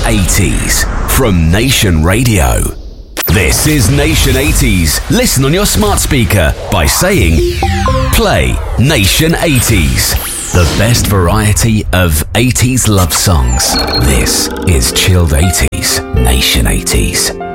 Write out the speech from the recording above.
80s from Nation Radio. This is Nation 80s. Listen on your smart speaker by saying, play Nation 80s. The best variety of 80s love songs. This is Chilled 80s, Nation 80s.